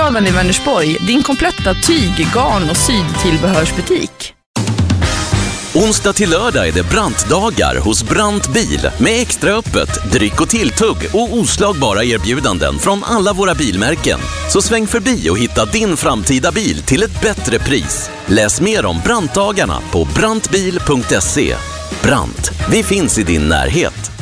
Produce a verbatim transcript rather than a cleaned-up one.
Brantstaven i Vänersborg, din kompletta tyg-, garn- och sydtillbehörsbutik. Onsdag till lördag är det Brantdagar hos Brant Bil med extra öppet, dryck och tilltugg och oslagbara erbjudanden från alla våra bilmärken. Så sväng förbi och hitta din framtida bil till ett bättre pris. Läs mer om Brantdagarna på brantbil punkt se. Brant, vi finns i din närhet.